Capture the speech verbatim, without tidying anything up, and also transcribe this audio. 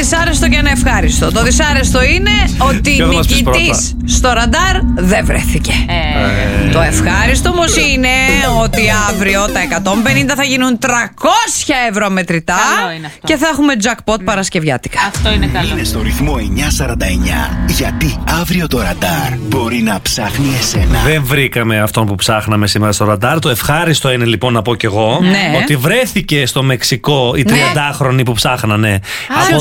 δυσάρεστο και ένα ευχάριστο. Το δυσάρεστο είναι ότι νικητής στο ραντάρ δεν βρέθηκε. Ε. Το ευχάριστο όμως είναι ότι αύριο τα εκατόν πενήντα θα γίνουν τριακόσια ευρώ μετρητά και θα έχουμε jackpot ναι. Παρασκευιάτικα. Αυτό είναι καλό. Είναι στο ρυθμό εννιακόσια σαράντα εννιά. Γιατί αύριο το ραντάρ μπορεί να ψάχνει εσένα. Δεν βρήκαμε αυτόν που ψάχναμε σήμερα στο ραντάρ. Το ευχάριστο είναι λοιπόν να πω κι εγώ ναι. Ότι βρέθηκε στο Μεξικό η τριαντάχρονη που ψάχνανε. Α, από